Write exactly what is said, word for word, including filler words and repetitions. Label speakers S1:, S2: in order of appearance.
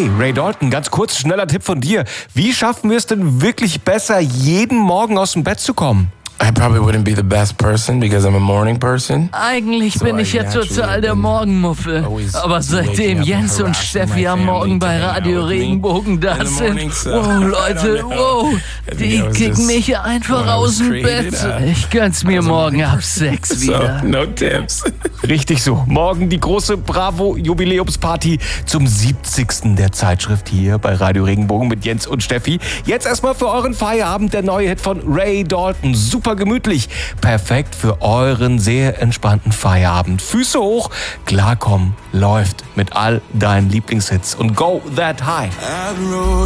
S1: Hey, Ray Dalton, ganz kurz, schneller Tipp von dir. Wie schaffen wir es denn wirklich besser, jeden Morgen aus dem Bett zu kommen?
S2: I probably wouldn't be the best person because I'm a morning person.
S3: Eigentlich bin ich ja total der Morgenmuffel. Aber seitdem Jens und Steffi am Morgen bei Radio Regenbogen da sind, wow Leute, wow, die kicken mich einfach aus dem Bett. Ich gönn's mir morgen ab sechs wieder.
S2: So, no tips.
S1: Richtig so. Morgen die große Bravo-Jubiläumsparty zum siebzigsten der Zeitschrift hier bei Radio Regenbogen mit Jens und Steffi. Jetzt erstmal für euren Feierabend der neue Hit von Ray Dalton. Super gemütlich. Perfekt für euren sehr entspannten Feierabend. Füße hoch, klarkommen, läuft mit all deinen Lieblingshits und go that high.